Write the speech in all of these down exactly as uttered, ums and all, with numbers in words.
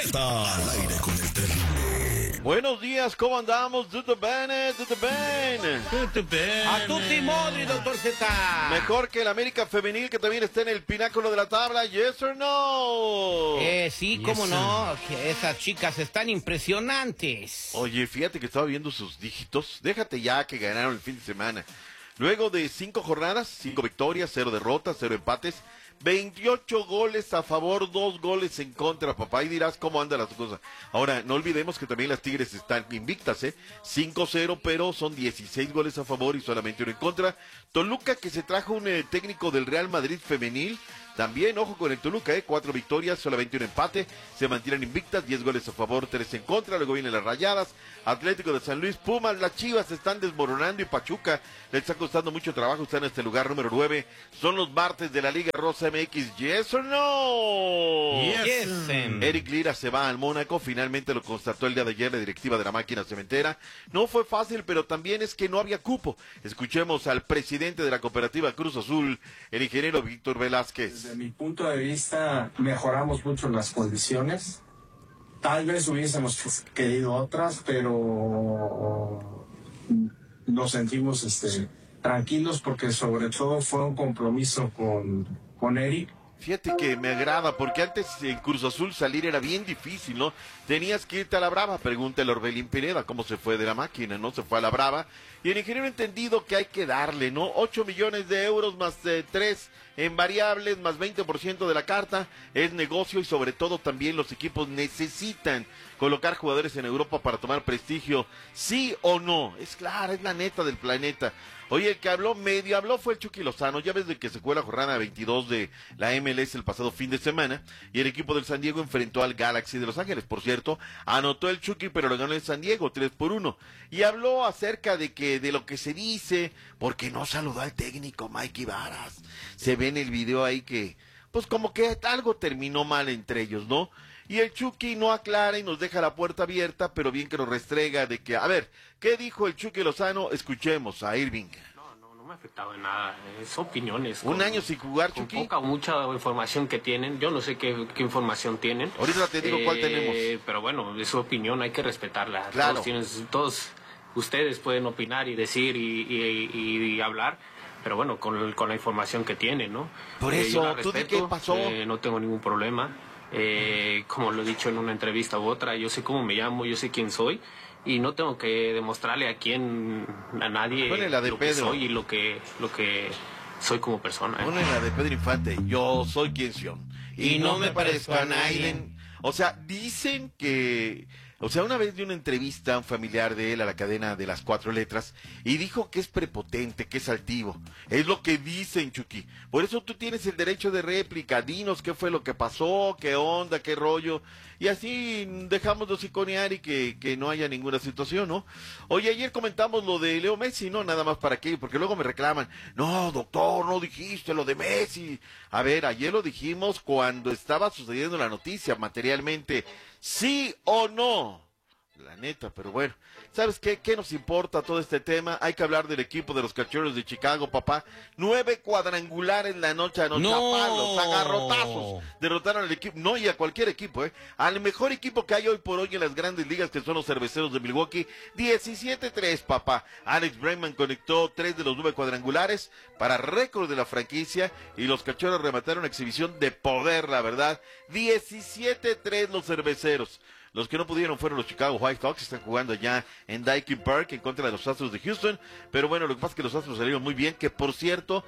Está al aire con el terrible. Buenos días, ¿cómo andamos? Tutto bene, tutto bene. Tutto bene. A tutti modri, doctor Z. Mejor que el América Femenil, que también está en el pináculo de la tabla, ¿yes or no? Eh, sí, Yes, cómo sir. no, que esas chicas están impresionantes. Oye, fíjate que estaba viendo sus dígitos. Déjate ya que ganaron el fin de semana. Luego de cinco jornadas, cinco victorias, cero derrotas, cero empates, veintiocho goles a favor, dos goles en contra, papá. Y dirás cómo anda las cosas. Ahora, no olvidemos que también las Tigres están invictas, ¿eh? cinco cero, pero son dieciséis goles a favor y solamente uno en contra. Toluca, que se trajo un eh, técnico del Real Madrid femenil. También, ojo con el Toluca, ¿eh? Cuatro victorias, solamente un empate. Se mantienen invictas, diez goles a favor, tres en contra. Luego vienen las Rayadas, Atlético de San Luis, Pumas, las Chivas se están desmoronando y Pachuca le está costando mucho trabajo. Está en este lugar número nueve. Son los martes de la Liga Rosa M X. ¿Yes or no? Yes. Yes, em. Eric Lira se va al Mónaco, finalmente lo constató el día de ayer la directiva de la máquina cementera. No fue fácil, pero también es que no había cupo. Escuchemos al presidente de la cooperativa Cruz Azul, el ingeniero Víctor Velázquez. Desde mi punto de vista, mejoramos mucho las condiciones. Tal vez hubiésemos querido otras, pero nos sentimos este, tranquilos porque sobre todo fue un compromiso con, con Eric. Fíjate que me agrada, porque antes en Cruz Azul salir era bien difícil, ¿no? Tenías que irte a la brava, pregúntale a Orbelín Pineda cómo se fue de la máquina, ¿no? Se fue a la brava, y el ingeniero ha entendido que hay que darle, ¿no? ocho millones de euros más eh, tres en variables, más veinte por ciento de la carta, es negocio y sobre todo también los equipos necesitan colocar jugadores en Europa para tomar prestigio, ¿sí o no? Es claro, es la neta del planeta. Oye, el que habló medio, habló fue el Chucky Lozano, ya ves de que se fue la jornada veintidós de la M L S el pasado fin de semana, y el equipo del San Diego enfrentó al Galaxy de Los Ángeles, por cierto, anotó el Chucky, pero lo ganó el San Diego, tres por uno, y habló acerca de que, de lo que se dice, porque no saludó al técnico Mikey Varas, se ve en el video ahí que, pues como que algo terminó mal entre ellos, ¿no? Y el Chucky no aclara y nos deja la puerta abierta, pero bien que nos restrega de que, a ver, ¿qué dijo el Chucky Lozano? Escuchemos a Irving. No, no, no me ha afectado en nada, es opiniones. Un con, año sin jugar, con Chucky. poca o mucha información que tienen, yo no sé qué, qué información tienen. Ahorita te digo cuál tenemos. Pero bueno, es su opinión, hay que respetarla. Claro. Todos, tienen, todos ustedes pueden opinar y decir y, y, y, y hablar, pero bueno, con, con la información que tienen, ¿no? Por Eh, eso, yo la ¿tú de respeto, qué pasó? eh, no tengo ningún problema. Eh, como lo he dicho en una entrevista u otra, yo sé cómo me llamo, yo sé quién soy y no tengo que demostrarle a quién, a nadie Ponle la de lo que Pedro. soy y lo que, lo que soy como persona. ¿eh? Pone la de Pedro Infante, yo soy quien soy. Y, Y no no me me parezco a parezco a nadie. nadie. O sea, dicen que... O sea, una vez dio una entrevista a un familiar de él a la cadena de las cuatro letras y dijo que es prepotente, que es altivo. Es lo que dicen, Chucky. Por eso tú tienes el derecho de réplica. Dinos qué fue lo que pasó, qué onda, qué rollo. Y así dejamos de hociconear y que, que no haya ninguna situación, ¿no? Oye, ayer comentamos lo de Leo Messi, ¿no? Nada más para qué, porque luego me reclaman. No, doctor, no dijiste lo de Messi. A ver, ayer lo dijimos cuando estaba sucediendo la noticia materialmente. ¿Sí o no? La neta, pero bueno, ¿sabes qué? ¿Qué nos importa todo este tema? Hay que hablar del equipo de los Cachorros de Chicago, papá. Nueve cuadrangulares la noche anoche, No. a palos, a garrotazos. Derrotaron al equipo, no, y a cualquier equipo, ¿eh? Al mejor equipo que hay hoy por hoy en las grandes ligas, que son los Cerveceros de Milwaukee. diecisiete tres, papá. Alex Bregman conectó tres de los nueve cuadrangulares para récord de la franquicia, y los Cachorros remataron exhibición de poder, la verdad. diecisiete tres los Cerveceros. Los que no pudieron fueron los Chicago White Sox, están jugando ya en Daikin Park en contra de los Astros de Houston, pero bueno, lo que pasa es que los Astros salieron muy bien, que por cierto,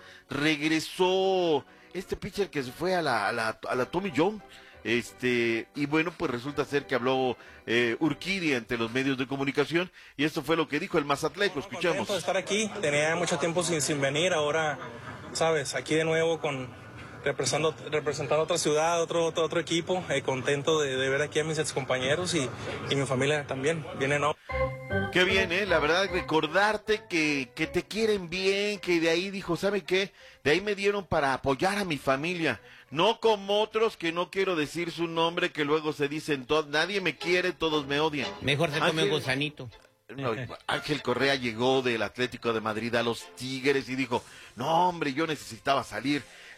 regresó este pitcher que se fue a la, a la, a la Tommy John, este, y bueno, pues resulta ser que habló eh, Urquidy ante los medios de comunicación, y esto fue lo que dijo el Mazatleco, escuchamos. Contento de estar aquí, tenía mucho tiempo sin, sin venir, ahora, sabes, aquí de nuevo con... Representando, representando otra ciudad, otro otro, otro equipo, eh, contento de, de ver aquí a mis excompañeros y, y mi familia también, vienen hoy. Qué bien, ¿eh? La verdad, recordarte que, que te quieren bien, que de ahí dijo, ¿sabe qué? De ahí me dieron para apoyar a mi familia, no como otros que no quiero decir su nombre, que luego se dicen, todos, nadie me quiere, todos me odian. Mejor se come Ángel- un gusanito. No, Ángel Correa llegó del Atlético de Madrid a los Tigres y dijo, no hombre, yo necesitaba salir.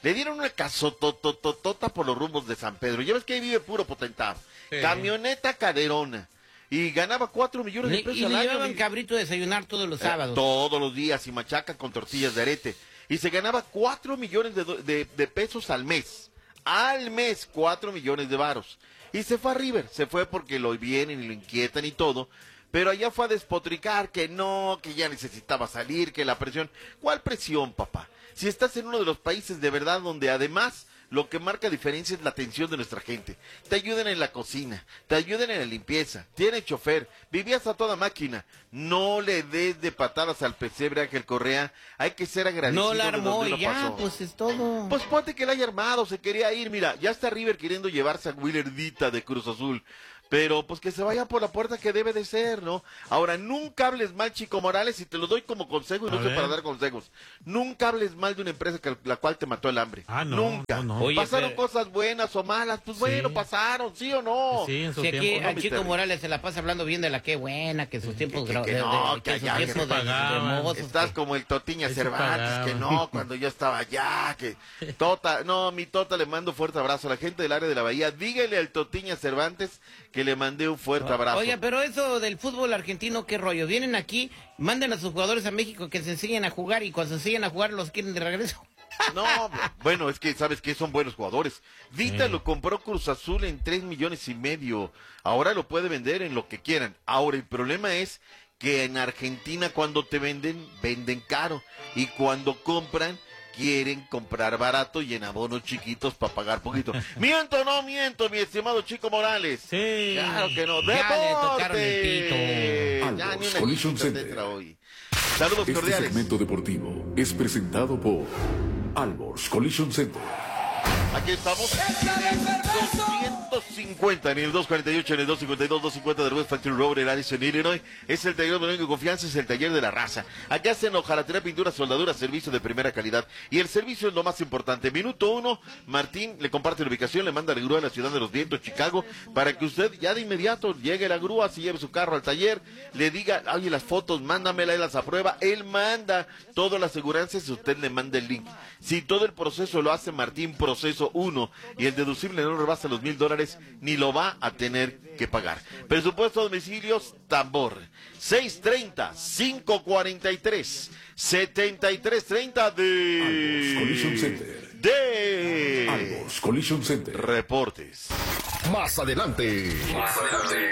Le dieron una casotototota por los rumbos de San Pedro. Ya ves que ahí vive puro potentado. Sí. Camioneta caderona. Y ganaba cuatro millones de Le- pesos y al le año. llevaban mi- cabrito a desayunar todos los Eh, sábados. todos los días y machaca con tortillas de arete. Y se ganaba cuatro millones de, do- de, de pesos al mes. Al mes, cuatro millones de varos. Y se fue a River. Se fue porque lo vienen y lo inquietan y todo. Pero allá fue a despotricar que no, que ya necesitaba salir, que la presión. ¿Cuál presión, papá? Si estás en uno de los países de verdad donde además lo que marca diferencia es la atención de nuestra gente. Te ayudan en la cocina, te ayudan en la limpieza, tiene chofer, vivías a toda máquina. No le des de patadas al pesebre, Ángel Correa. Hay que ser agradecido No la de armó donde y uno ya, pasó. pues es todo. Pues ponte que la haya armado, se quería ir. Mira, ya está River queriendo llevarse a Willerdita de Cruz Azul. Pero pues que se vaya por la puerta que debe de ser, ¿no? Ahora, nunca hables mal, Chico Morales, y te lo doy como consejo y no A sé ver. para dar consejos. Nunca hables mal de una empresa que, la cual te mató el hambre. Ah, no, Nunca. no, no. Oye, pasaron pero- cosas buenas o malas, pues Sí. bueno, pasaron, ¿sí o no? Sí, en su Si aquí tiempo. al mi Chico Terry. Morales se la pasa hablando bien de la que buena, que sus tiempos que- gra- que de- no, de- que que sus allá que tiempos se de, de pagaban. mozos, Estás que- como el Totiña Ahí se Cervantes, que pagaban. no, cuando yo estaba allá, que Tota, no, mi Tota le mando fuerte abrazo a la gente del área de la Bahía. Dígale al Totiña Cervantes que le mandé un fuerte abrazo. Oiga, pero eso del fútbol argentino, ¿qué rollo? Vienen aquí, manden a sus jugadores a México que se enseñen a jugar y cuando se enseñen a jugar los quieren de regreso. No, bueno, es que sabes que son buenos jugadores. Vita lo compró Cruz Azul en tres millones y medio. Ahora lo puede vender en lo que quieran. Ahora el problema es que en Argentina cuando te venden, venden caro. Y cuando compran, quieren comprar barato y en abonos chiquitos para pagar poquito. ¿Miento o no miento, mi estimado Chico Morales? Sí. Claro que no. Ya le tocaron el ¡Deporte! pito. Ya ni Albos una Collision chiquita te Center. entra hoy. Saludos Este cordiales. segmento deportivo es presentado por Albors Collision Center. Aquí estamos en el doscientos cincuenta, en el doscientos cuarenta y ocho, en el doscientos cincuenta y dos, doscientos cincuenta de West Factory Road en Addison, Illinois. Es el taller de única confianza, es el taller de la raza. Aquí hacen hojalatería, pintura, soldadura, servicio de primera calidad. Y el servicio es lo más importante. Minuto uno, Martín le comparte la ubicación, le manda la grúa a la ciudad de los vientos, Chicago, para que usted ya de inmediato llegue la grúa, se lleve su carro al taller, le diga, oye, las fotos, mándamela, él las aprueba. Él manda todas las aseguranzas y usted le manda el link. Si todo el proceso lo hace Martín, proceso uno, y el deducible no rebasa los mil dólares, ni lo va a tener que pagar. Presupuesto de domicilios, tambor. seis treinta, cinco cuarenta y tres, setenta y tres treinta Albos Collision de... Center. de... Albos Collision Center. Reportes. Más adelante. Más adelante.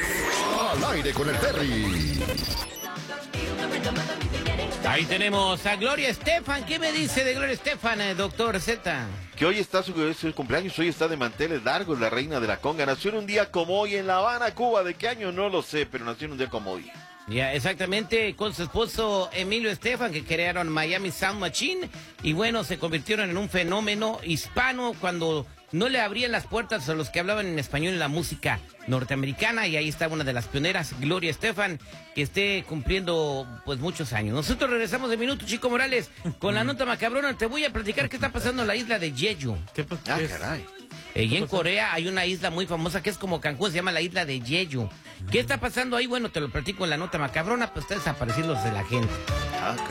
Al aire con el Terry. Ahí tenemos a Gloria Estefan. ¿Qué me dice de Gloria Estefan, eh, doctor Z? Que hoy está su, es su cumpleaños, hoy está de manteles largos, la reina de la conga. Nació en un día como hoy en La Habana, Cuba. ¿De qué año? No lo sé, pero nació en un día como hoy. Ya, exactamente, con su esposo Emilio Estefan, que crearon Miami Sound Machine, y bueno, se convirtieron en un fenómeno hispano cuando no le abrían las puertas a los que hablaban en español en la música norteamericana, y ahí está una de las pioneras, Gloria Estefan, que esté cumpliendo pues muchos años. Nosotros regresamos de minuto, Chico Morales, con la nota macabrona. Te voy a platicar qué está pasando en la isla de Jeju. ¿Qué, pa- Ah, qué es? caray. Eh, y en Corea hay una isla muy famosa que es como Cancún, se llama la isla de Jeju. ¿Qué está pasando ahí? Bueno, te lo platico en la nota macabrona, pues está desapareciendo de la gente. Ah, caray.